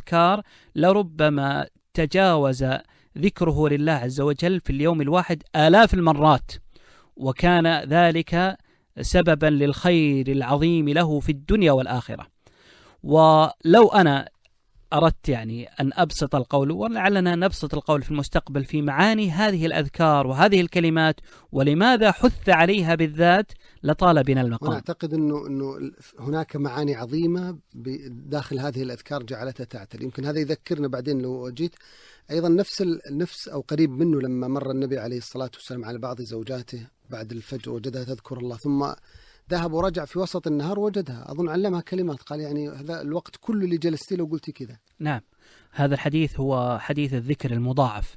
الأذكار لربما تجاوز ذكره لله عز وجل في اليوم الواحد آلاف المرات، وكان ذلك سببا للخير العظيم له في الدنيا والآخرة. ولو أنا أردت يعني أن أبسط القول، ولعلنا نبسط القول في المستقبل في معاني هذه الأذكار وهذه الكلمات ولماذا حث عليها بالذات، لطال بنا المقام. وأنا أعتقد أنه هناك معاني عظيمة داخل هذه الأذكار جعلتها تعتل. يمكن هذا يذكرنا بعدين لو جيت أيضا نفس أو قريب منه لما مر النبي عليه الصلاة والسلام على بعض زوجاته بعد الفجر وجدها تذكر الله، ثم ذهب ورجع في وسط النهار وجدها، أظن علمها كلمات، قال يعني هذا الوقت كله اللي جلستي لو قلتي كذا. نعم، هذا الحديث هو حديث الذكر المضاعف.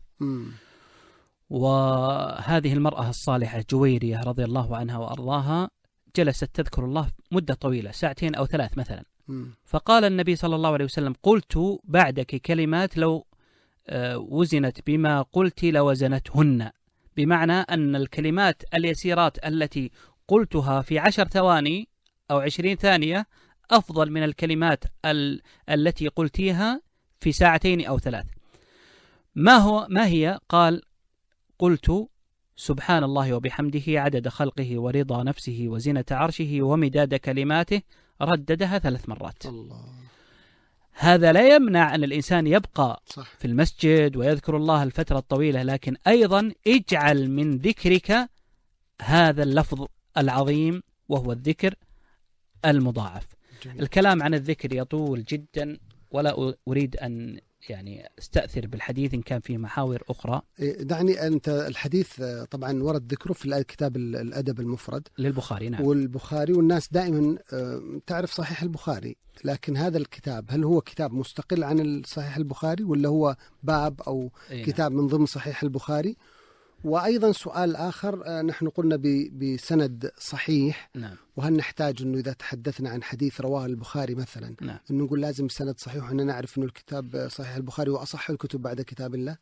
وهذه المرأة الصالحة جويرية رضي الله عنها وأرضاها جلست تذكر الله مدة طويلة، 2 أو 3 مثلا. فقال النبي صلى الله عليه وسلم: قلت بعدك كلمات لو وزنت بما قلت لوزنتهن، بمعنى أن الكلمات اليسيرات التي قلتها في 10 ثواني أو 20 ثانية أفضل من الكلمات التي قلتيها في 2 أو 3. ما هي؟ قال: قلت سبحان الله وبحمده عدد خلقه ورضا نفسه وزنة عرشه ومداد كلماته، رددها 3 مرات. الله. هذا لا يمنع أن الإنسان يبقى صح في المسجد ويذكر الله الفترة الطويلة، لكن أيضا اجعل من ذكرك هذا اللفظ العظيم وهو الذكر المضاعف. جميل. الكلام عن الذكر يطول جدا، ولا أريد أن يعني استأثر بالحديث إن كان فيه محاور أخرى. دعني أنت الحديث طبعا ورد ذكره في الكتاب الأدب المفرد للبخاري. نعم. والبخاري، والناس دائما تعرف صحيح البخاري، لكن هذا الكتاب هل هو كتاب مستقل عن صحيح البخاري ولا هو باب أو كتاب من ضمن صحيح البخاري؟ وأيضا سؤال آخر، نحن قلنا بسند صحيح. نعم. وهل نحتاج أنه إذا تحدثنا عن حديث رواه البخاري مثلا، نعم، أنه نقول لازم سند صحيح وأننا نعرف أنه الكتاب صحيح البخاري وأصح الكتب بعد كتاب الله؟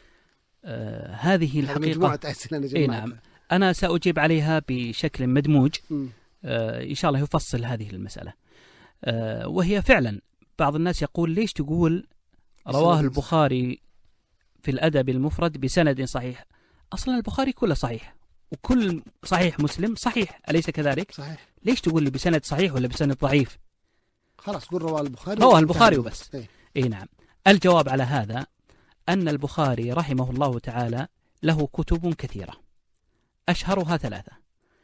هذه الحقيقة مجموعة أسئلة. نعم، أنا سأجيب عليها بشكل مدموج إن شاء الله يفصل هذه المسألة. وهي فعلا بعض الناس يقول: ليش تقول رواه البخاري في الأدب المفرد بسند صحيح؟ أصلا البخاري كله صحيح، وكل صحيح مسلم صحيح، أليس كذلك؟ صحيح. ليش تقول لي بسند صحيح ولا بسند ضعيف؟ خلاص قول رواه البخاري. رواه البخاري وبس. نعم. الجواب على هذا أن البخاري رحمه الله تعالى له كتب كثيرة، أشهرها 3.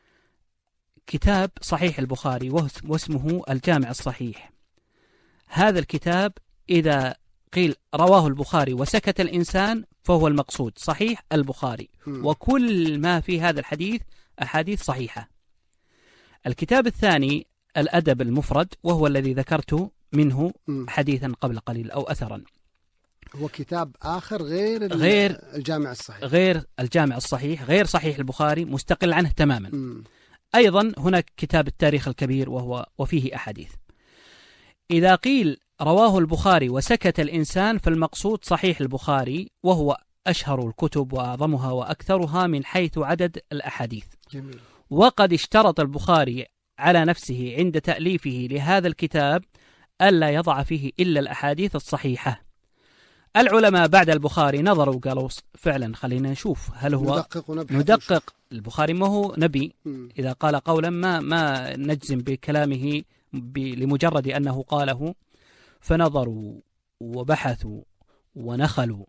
كتاب صحيح البخاري واسمه الجامع الصحيح. هذا الكتاب إذا قيل رواه البخاري وسكت الإنسان فهو المقصود صحيح البخاري، وكل ما في هذا الحديث أحاديث صحيحة. الكتاب الثاني الأدب المفرد، وهو الذي ذكرت منه حديثا قبل قليل أو أثرا. هو كتاب آخر غير الجامع الصحيح، غير الجامع الصحيح، غير صحيح البخاري، مستقل عنه تماما. أيضا هناك كتاب التاريخ الكبير وفيه أحاديث. إذا قيل رواه البخاري وسكت الإنسان فالمقصود صحيح البخاري، وهو أشهر الكتب وأعظمها وأكثرها من حيث عدد الأحاديث. جميل. وقد اشترط البخاري على نفسه عند تأليفه لهذا الكتاب ألا يضع فيه إلا الأحاديث الصحيحة. العلماء بعد البخاري نظروا وقالوا فعلا خلينا نشوف هل هو ندقق. البخاري ما هو نبي، إذا قال قولا ما نجزم بكلامه لمجرد أنه قاله. فنظروا وبحثوا ونخلوا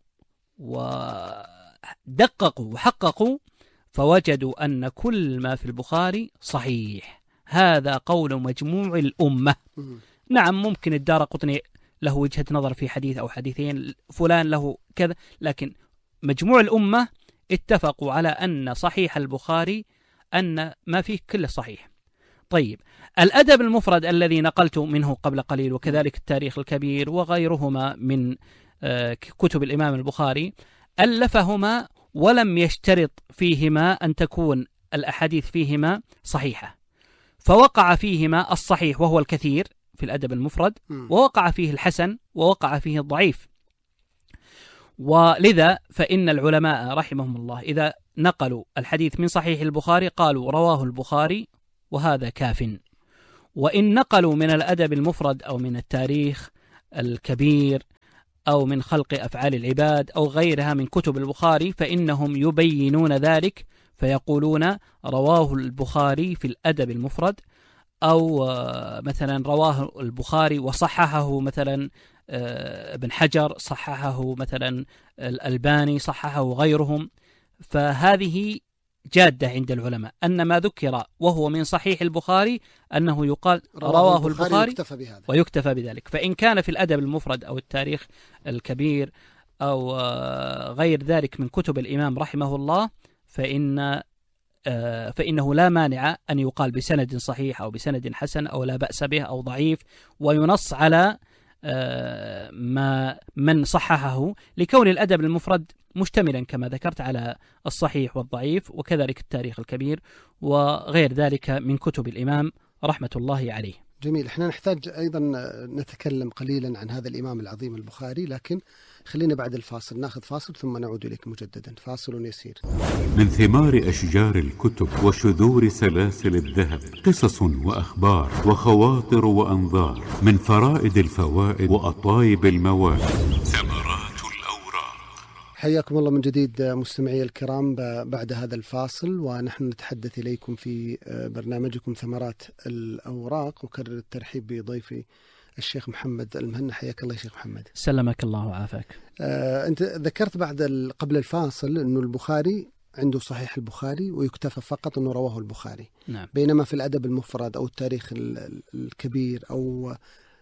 ودققوا وحققوا فوجدوا أن كل ما في البخاري صحيح. هذا قول مجموع الأمة. نعم، ممكن الدارقطني له وجهة نظر في حديث أو حديثين، فلان له كذا، لكن مجموع الأمة اتفقوا على أن صحيح البخاري أن ما فيه كله صحيح. طيب، الأدب المفرد الذي نقلت منه قبل قليل، وكذلك التاريخ الكبير وغيرهما من كتب الإمام البخاري، ألفهما ولم يشترط فيهما أن تكون الأحاديث فيهما صحيحة، فوقع فيهما الصحيح وهو الكثير في الأدب المفرد، ووقع فيه الحسن، ووقع فيه الضعيف. ولذا فإن العلماء رحمهم الله إذا نقلوا الحديث من صحيح البخاري قالوا رواه البخاري وهذا كاف. وإن نقلوا من الأدب المفرد أو من التاريخ الكبير أو من خلق أفعال العباد أو غيرها من كتب البخاري، فإنهم يبينون ذلك فيقولون رواه البخاري في الأدب المفرد، أو مثلا رواه البخاري وصححه مثلا ابن حجر، صححه مثلا الألباني، صححه غيرهم. فهذه جادة عند العلماء أن ما ذكر وهو من صحيح البخاري أنه يقال رواه البخاري ويكتفى بذلك. فإن كان في الأدب المفرد أو التاريخ الكبير أو غير ذلك من كتب الإمام رحمه الله فإنه لا مانع أن يقال بسند صحيح أو بسند حسن أو لا بأس به أو ضعيف، وينص على من صححه، لكون الأدب المفرد مشتملا كما ذكرت على الصحيح والضعيف، وكذلك التاريخ الكبير وغير ذلك من كتب الإمام رحمة الله عليه. جميل. احنا نحتاج أيضا نتكلم قليلا عن هذا الإمام العظيم البخاري، لكن خلينا بعد الفاصل ناخذ فاصل ثم نعود إليك مجددا. فاصل يسير. من ثمار أشجار الكتب وشذور سلاسل الذهب قصص وأخبار وخواطر وأنظار، من فرائد الفوائد وأطايب المواد ثمرات الأوراق. حياكم الله من جديد مستمعي الكرام بعد هذا الفاصل، ونحن نتحدث إليكم في برنامجكم ثمرات الأوراق. أكرر الترحيب بضيفي الشيخ محمد المهنا. حياك الله يا شيخ محمد. سلمك الله وعافاك. أنت ذكرت قبل الفاصل أنه البخاري عنده صحيح البخاري ويكتفى فقط أنه رواه البخاري. نعم. بينما في الأدب المفرد أو التاريخ الكبير أو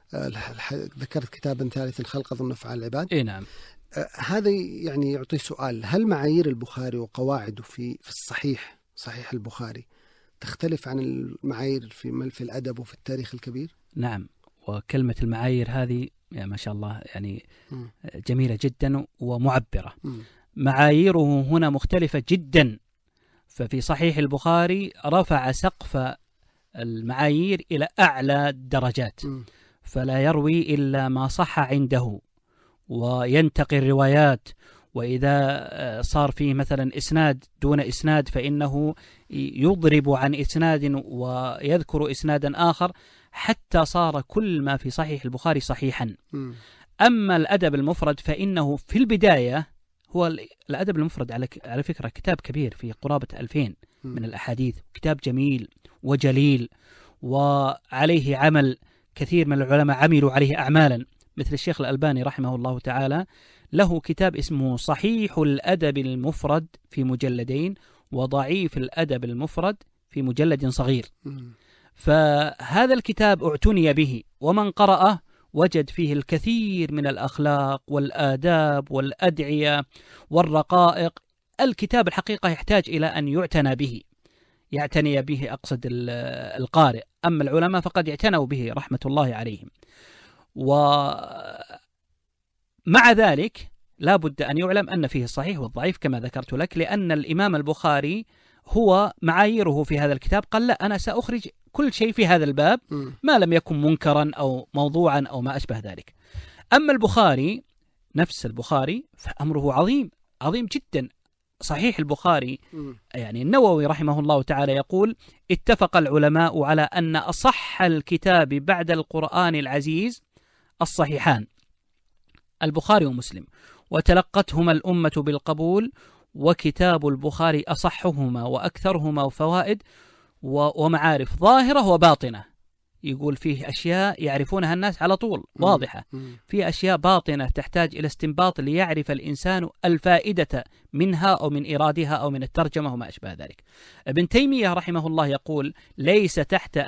ذكرت كتابا ثالث الخلق أظن أفعال العباد. إيه نعم. هذا يعني يعطي سؤال: هل معايير البخاري وقواعده في الصحيح، صحيح البخاري، تختلف عن المعايير في الأدب وفي التاريخ الكبير؟ نعم. وكلمة المعايير هذه يعني ما شاء الله يعني جميلة جدا ومعبرة. معاييره هنا مختلفة جدا. ففي صحيح البخاري رفع سقف المعايير إلى أعلى الدرجات، فلا يروي إلا ما صح عنده وينتقي الروايات، وإذا صار فيه مثلا إسناد دون إسناد فإنه يضرب عن إسناد ويذكر إسنادا آخر حتى صار كل ما في صحيح البخاري صحيحا. أما الأدب المفرد فإنه في البداية هو الأدب المفرد على فكرة كتاب كبير في قرابة 2000 من الأحاديث، كتاب جميل وجليل وعليه عمل كثير من العلماء عملوا عليه أعمالا، مثل الشيخ الألباني رحمه الله تعالى له كتاب اسمه صحيح الأدب المفرد في مجلدين، وضعيف الأدب المفرد في مجلد صغير. فهذا الكتاب اعتني به، ومن قرأه وجد فيه الكثير من الأخلاق والآداب والأدعية والرقائق. الكتاب الحقيقة يحتاج إلى أن يعتني به أقصد القارئ، أما العلماء فقد اعتنوا به رحمة الله عليهم. ومع ذلك لا بد أن يعلم أن فيه الصحيح والضعيف كما ذكرت لك، لأن الإمام البخاري هو معاييره في هذا الكتاب قال لا، أنا سأخرج كل شيء في هذا الباب ما لم يكن منكرا أو موضوعا أو ما أشبه ذلك. أما البخاري نفس البخاري فأمره عظيم جدا. صحيح البخاري يعني النووي رحمه الله تعالى يقول: اتفق العلماء على أن أصح الكتاب بعد القرآن العزيز الصحيحان البخاري ومسلم، وتلقتهما الأمة بالقبول، وكتاب البخاري أصحهما وأكثرهما فوائد ومعارف ظاهرة وباطنة. يقول فيه أشياء يعرفونها الناس على طول واضحة، في أشياء باطنة تحتاج إلى استنباط ليعرف الإنسان الفائدة منها أو من إرادها أو من الترجمة وما أشبه ذلك. ابن تيمية رحمه الله يقول: ليس تحت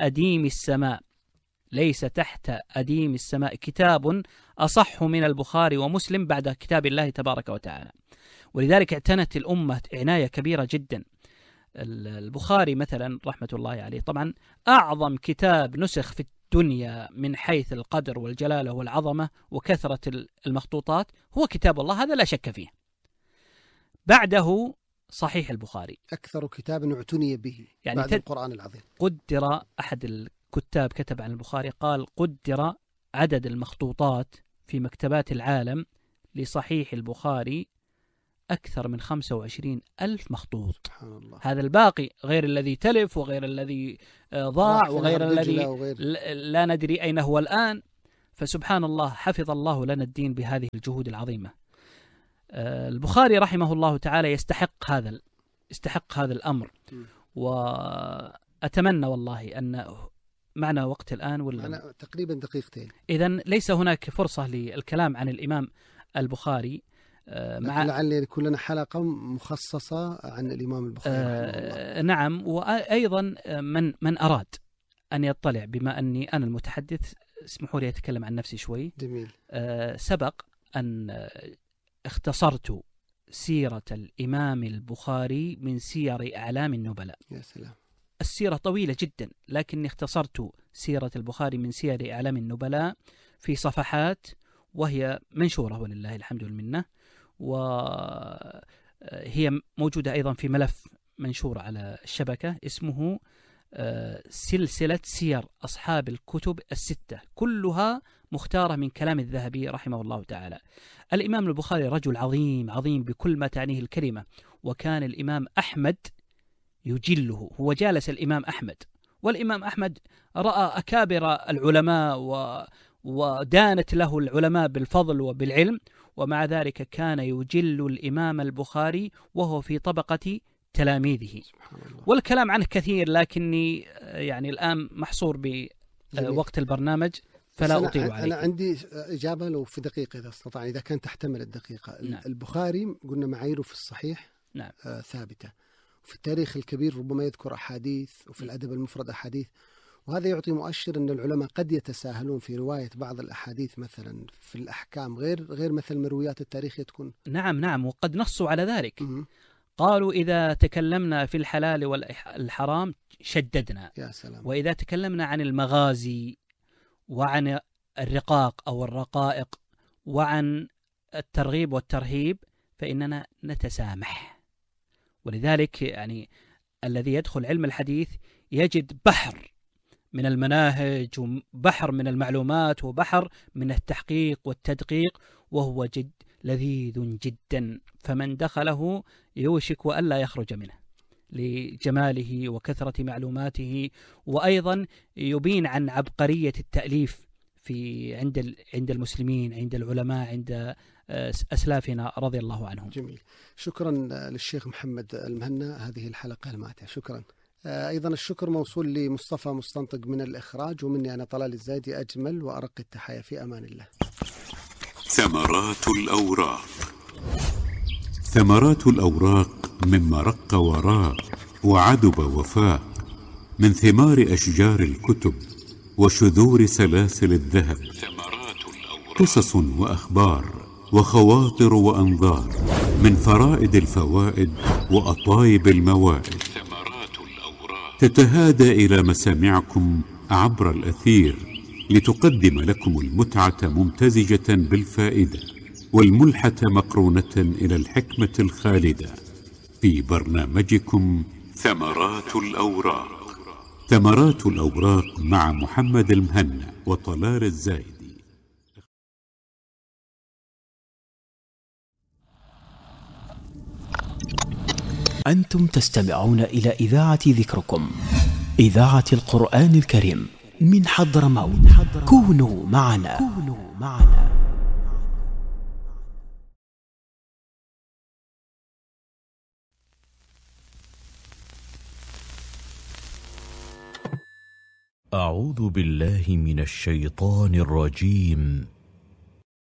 أديم السماء كتاب أصح من البخاري ومسلم بعد كتاب الله تبارك وتعالى. ولذلك اعتنت الأمة عناية كبيرة جدا. البخاري مثلا رحمة الله عليه طبعا أعظم كتاب نسخ في الدنيا من حيث القدر والجلالة والعظمة وكثرة المخطوطات هو كتاب الله، هذا لا شك فيه. بعده صحيح البخاري، أكثر كتاب اعتني به يعني بعد القرآن العظيم. قدر أحد الكتاب كتب عن البخاري قال: قدر عدد المخطوطات في مكتبات العالم لصحيح البخاري أكثر من 25,000 مخطوط. سبحان الله. هذا الباقي غير الذي تلف وغير الذي ضاع وغير الذي لا ندري أين هو الآن. فسبحان الله، حفظ الله لنا الدين بهذه الجهود العظيمة. البخاري رحمه الله تعالى يستحق هذا الأمر، وأتمنى والله أن معنا وقت الآن معنا تقريبا دقيقتين، إذن ليس هناك فرصة للكلام عن الإمام البخاري. لعل يكون لنا حلقة مخصصة عن الإمام البخاري. نعم، وأيضا من أراد أن يطلع، بما أني أنا المتحدث اسمحوا لي أتكلم عن نفسي شوي. جميل. سبق أن اختصرت سيرة الإمام البخاري من سير أعلام النبلاء. يا سلام. السيرة طويلة جدا، لكني اختصرت سيرة البخاري من سير أعلام النبلاء في صفحات، وهي منشورة ولله الحمد والمنة، وهي موجودة أيضا في ملف منشور على الشبكة اسمه سلسلة سير أصحاب الكتب الستة، كلها مختارة من كلام الذهبي رحمه الله تعالى. الإمام البخاري رجل عظيم عظيم بكل ما تعنيه الكلمة، وكان الإمام أحمد يجله. هو جالس الإمام أحمد، والإمام أحمد رأى أكابر العلماء ودانت له العلماء بالفضل وبالعلم، ومع ذلك كان يجل الإمام البخاري وهو في طبقة تلاميذه. والكلام عنه كثير، لكني يعني الآن محصور بوقت البرنامج فلا أطيل عليك. أنا عندي إجابة لو في دقيقة إذا استطاع، إذا كان تحتمل الدقيقة. نعم. البخاري قلنا معاييره في الصحيح نعم. ثابتة، وفي التاريخ الكبير ربما يذكر أحاديث، وفي الأدب المفرد أحاديث، وهذا يعطي مؤشر أن العلماء قد يتساهلون في رواية بعض الأحاديث مثلا في الأحكام غير مثل مرويات التاريخ تكون. نعم، وقد نصوا على ذلك. قالوا إذا تكلمنا في الحلال والحرام شددنا. يا سلام. وإذا تكلمنا عن المغازي وعن الرقاق أو الرقائق وعن الترغيب والترهيب فإننا نتسامح. ولذلك يعني الذي يدخل علم الحديث يجد بحر من المناهج وبحر من المعلومات وبحر من التحقيق والتدقيق، وهو جد لذيذ جدا، فمن دخله يوشك وألا يخرج منه لجماله وكثرة معلوماته، وأيضا يبين عن عبقرية التأليف عند المسلمين، عند العلماء، عند أسلافنا رضي الله عنهم. جميل. شكرا للشيخ محمد المهنا، هذه الحلقة الماتعة. شكرا. أيضا الشكر موصول لمصطفى مستنطق من الإخراج، ومني أنا طلال الزايدي أجمل وأرق التحايا، في أمان الله. ثمرات الأوراق. ثمرات الأوراق مما رق وراق وعدب وفاق، من ثمار أشجار الكتب وشذور سلاسل الذهب. قصص وأخبار وخواطر وأنظار، من فرائد الفوائد وأطايب الموائد، تتهادى إلى مسامعكم عبر الأثير لتقدم لكم المتعة ممتزجة بالفائدة، والملحة مقرونة إلى الحكمة الخالدة، في برنامجكم ثمرات الأوراق. ثمرات الأوراق مع محمد المهنا وطلال الزايدي. أنتم تستمعون إلى إذاعة ذكركم، إذاعة القرآن الكريم من حضرموت. كونوا معنا. أعوذ بالله من الشيطان الرجيم.